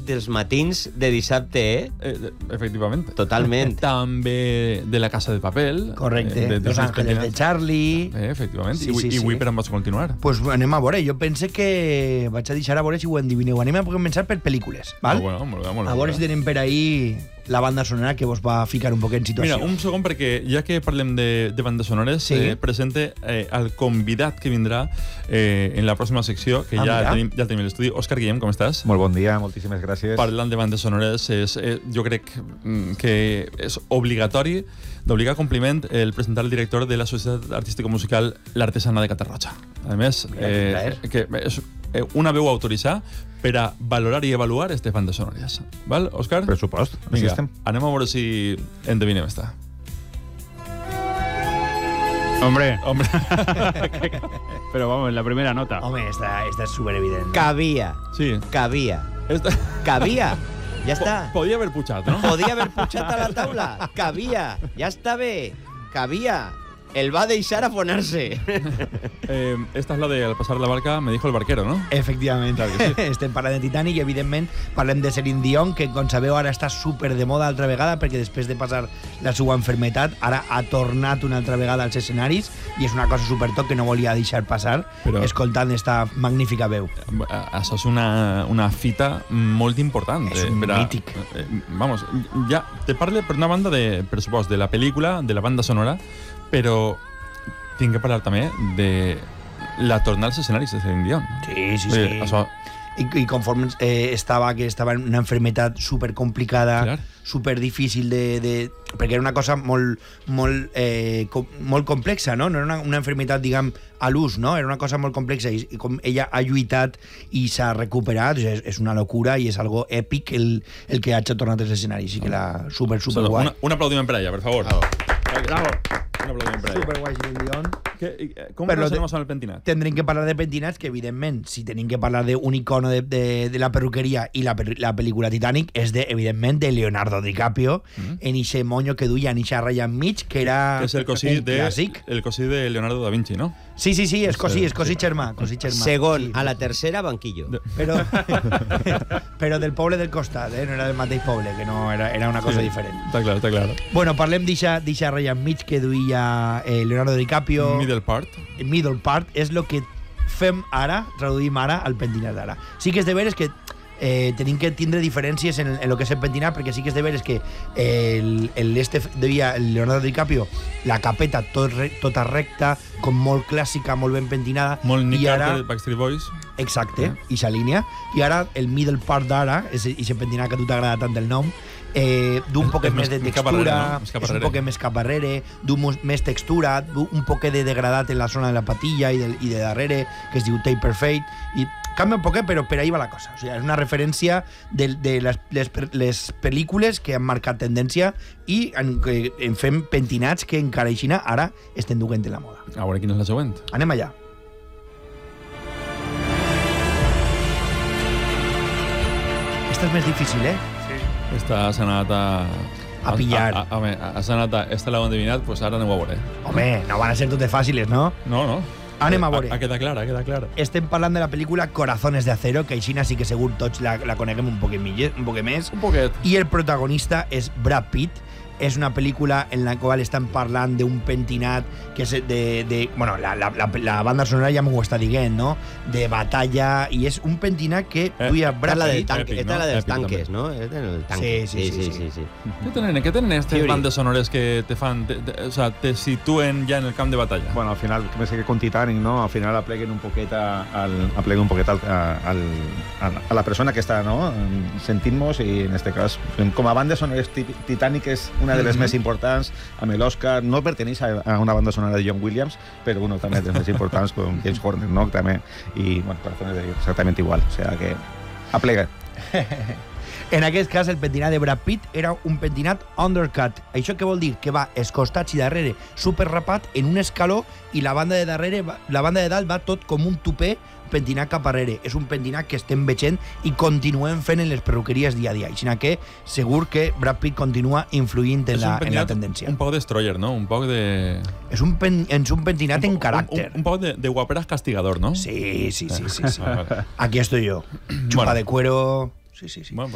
dels matins de dissabte, Efectivament. Totalment. També de La Casa de Papel. Correcte. Los Ángeles de Charlie. Efectivament. Sí, I avui per on vas continuar? Pues anem a veure. Jo pense que vaig a deixar a veure si ho endivineu. Anem a començar per pel·lícules, val? Molt bé. A veure si tenim per ahí la banda sonora que vos va ficar un poc en situació. Mira, un segon, perquè ja que parlem de bandes sonores, presente el convidat que vindrà en la pròxima secció, que ja el tenim a l'estudi. Òscar Guillem, com estàs? Molt bon dia, moltíssimes gràcies. Parlant de bandes sonores, jo crec que és obligatori, d'obligar compliment, el presentar el director de la Societat Artística Musical L'Artesana de Catarroja. A més, que és una veu autoritzada per a valorar i avaluar aquestes bandes sonores. Val, Òscar? Per supost. Vinga, anem a veure si endevinem esta. Hombre. Pero vamos, la primera nota. Home, esta és superevident. Cabia. Sí. Cabia. Cabia. Ja està. Podia haver pujat, no? Podia haver pujat a la taula. Cabia. Ja està bé. Cabia. El va deixar afonar-se. Esta és la de al pasar la barca me dijo el barquero, no? Efectivament. Claro que sí. Estem parlant de Titanic i, evidentment, parlem de Celine Dion, que, com sabeu, ara està super de moda altra vegada, perquè després de passar la seva enfermetat, ara ha tornat una altra vegada als escenaris, i és una cosa supertop que no volia deixar passar, escoltant esta magnífica veu. Això és una fita molt important. És un mític. Vamos, ja te parle per una banda de pressupost de la pel·lícula, de la banda sonora, però tinc que parlar també de la tornada als escenaris de Celine Dion. Sí. Això... I conforme estava en una enfermetat super complicada, super difícil perquè era una cosa molt complexa, no? No era una enfermetat, diguem, a l'ús, no? Era una cosa molt complexa i com ella ha lluitat i s'ha recuperat, és una locura i és algo èpic el que hagi tornat als escenaris. Sí que la super guai. Un aplaudiment per ella, per favor. Bravo. Un aplaudiment per ella. Super guai, Celine Dion. Com relacionem amb el pentinat? Tendrem que parlar de pentinats, que evidentment, si tenim que parlar d'un icono de la perruqueria i la pel·lícula Titanic, és evidentment de Leonardo DiCaprio, en ixe monyo que duia en ixa ratlla enmig, que era és el cosí de Leonardo da Vinci, no? Sí, és cosí germà. Segon, a la tercera, banquillo. Però del poble del costat, no era del mateix poble, que no era una cosa diferent. Està clar. Bueno, parlem d'eixa ratlla enmig que duia Leonardo DiCaprio. Middle part és el que fem ara, traduïm ara al pentinat d'ara. Sí que és de veres que tenim que tindre diferències en el que és el pentinat, perquè sí que és de veres que duia el Leonardo DiCaprio la capeta tota recta, com molt clàssica, molt ben pentinada. Molt Nick Carter, Backstreet Boys. Exacte, ixa línia. I ara el middle part d'ara, és ixe pentinat que a tu t'agrada tant el nom, d'un poquet més de textura, és un poquet més cap darrere, d'un més textura, un poquet de degradat en la zona de la patilla i de darrere, que es diu taper fade, i canvia un poquet, però per ahí va la cosa. O sigui, és una referència de les pel·lícules que han marcat tendència i en fem pentinats que encara aixina ara estem duent en la moda. A veure quina és la següent. Anem allà. Esta és més difícil, Esta s'ha anat a pillar. S'ha anat esta l'heu endevinat, doncs ara aneu a veure. Home, no van a ser totes fàciles, no? No. Anem a veure. Queda clara. Estem parlant de la pel·lícula Corazones de Acero, que així sí que segur tots la coneguem un poquet més. Un poquet. I el protagonista és Brad Pitt. És una pel·lícula en la qual estan parlant d'un pentinat que és bueno, la banda sonora ja m'ho està dient, no? De batalla, i és un pentinat que duia Brad Pitt. Esta la dels tanques, no? Sí. Què tenen aquestes bandes sonores que te fan, o sea, te situen ja en el camp de batalla? Bueno, al final, que me sé que con Titanic, ¿no? Al final apleguen un poquet a la persona que està, no? Sentint-nos, i en este cas, com a banda sonora Titanic és una de les més importants, amb l'Oscar. No perteneix a una banda sonora de John Williams, però bueno, també de les més importants, com James Horner, no? També. I, bueno, Corazones exactament igual. O sea que aplega. En aquest cas, el pentinat de Brad Pitt era un pentinat undercut. Això què vol dir? Que va escostats i darrere superrapat en un escaló, i la banda de dalt va tot com un tupé pentinat cap arrere. És un pentinat que estem veient i continuem fent en les perruqueries dia a dia. Així que segur que Brad Pitt continua influint en la tendència. Un poc de Destroyer, no? Un poc de... És un pentinat en caràcter. Un poc de guaperas castigador, no? Sí. Aquí estoy yo. Chupa de cuero... Sí. Bueno,